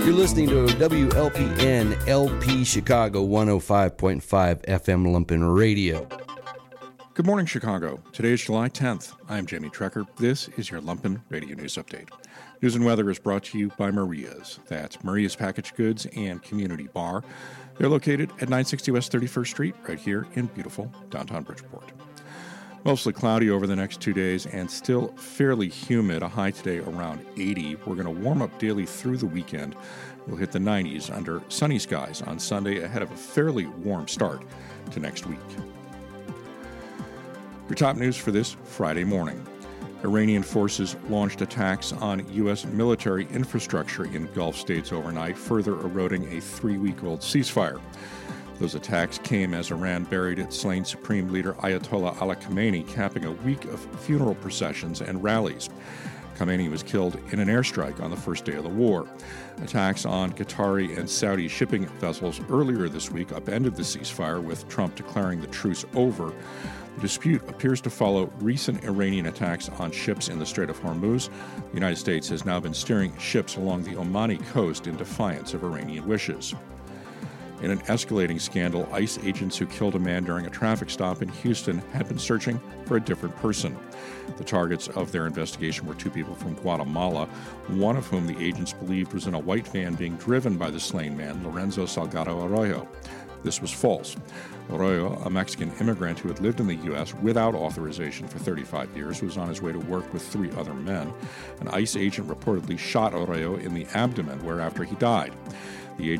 You're listening to WLPN LP Chicago 105.5 FM Lumpen Radio. Good morning, Chicago. Today is July 10th. I'm Jamie Trecker. This is your Lumpen Radio News Update. News and weather is brought to you by Maria's. That's Maria's Packaged Goods and Community Bar. They're located at 960 West 31st Street, right here in beautiful downtown Bridgeport. Mostly cloudy over the next 2 days and still fairly humid, a high today around 80. We're going to warm up daily through the weekend. We'll hit the 90s under sunny skies on Sunday ahead of a fairly warm start to next week. Your top news for this Friday morning. Iranian forces launched attacks on U.S. military infrastructure in Gulf states overnight, further eroding a 3-week-old ceasefire. Those attacks came as Iran buried its slain Supreme Leader Ayatollah Ali Khamenei, capping a week of funeral processions and rallies. Khamenei was killed in an airstrike on the first day of the war. Attacks on Qatari and Saudi shipping vessels earlier this week upended the ceasefire, with Trump declaring the truce over. The dispute appears to follow recent Iranian attacks on ships in the Strait of Hormuz. The United States has now been steering ships along the Omani coast in defiance of Iranian wishes. In an escalating scandal, ICE agents who killed a man during a traffic stop in Houston had been searching for a different person. The targets of their investigation were 2 people from Guatemala, one of whom the agents believed was in a white van being driven by the slain man, Lorenzo Salgado Arroyo. This was false. Arroyo, a Mexican immigrant who had lived in the U.S. without authorization for 35 years, was on his way to work with 3 other men. An ICE agent reportedly shot Arroyo in the abdomen, whereafter he died.